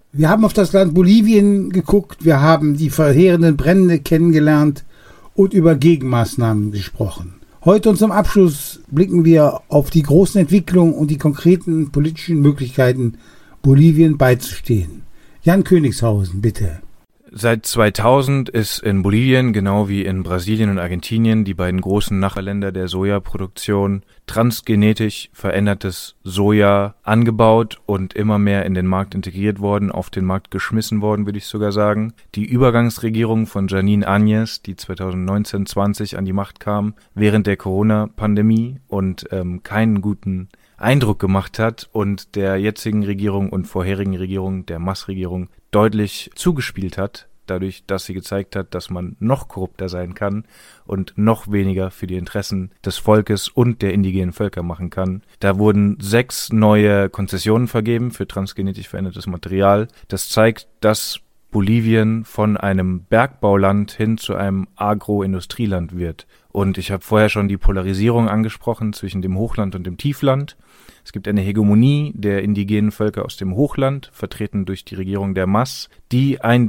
Wir haben auf das Land Bolivien geguckt, wir haben die verheerenden Brände kennengelernt und über Gegenmaßnahmen gesprochen. Heute und zum Abschluss blicken wir auf die großen Entwicklungen und die konkreten politischen Möglichkeiten, Bolivien beizustehen. Jan Königshausen, bitte. Seit 2000 ist in Bolivien, genau wie in Brasilien und Argentinien, die beiden großen Nachbarländer der Sojaproduktion, transgenetisch verändertes Soja angebaut und immer mehr in den Markt integriert worden, auf den Markt geschmissen worden, würde ich sogar sagen. Die Übergangsregierung von Janine Áñez, die 2019-20 an die Macht kam, während der Corona-Pandemie und keinen guten Eindruck gemacht hat und der jetzigen Regierung und vorherigen Regierung, der MAS-Regierung, deutlich zugespielt hat, dadurch, dass sie gezeigt hat, dass man noch korrupter sein kann und noch weniger für die Interessen des Volkes und der indigenen Völker machen kann. Da wurden 6 neue Konzessionen vergeben für transgenetisch verändertes Material. Das zeigt, dass Bolivien von einem Bergbauland hin zu einem Agroindustrieland wird. Und ich habe vorher schon die Polarisierung angesprochen zwischen dem Hochland und dem Tiefland. Es gibt eine Hegemonie der indigenen Völker aus dem Hochland, vertreten durch die Regierung der MAS, die ein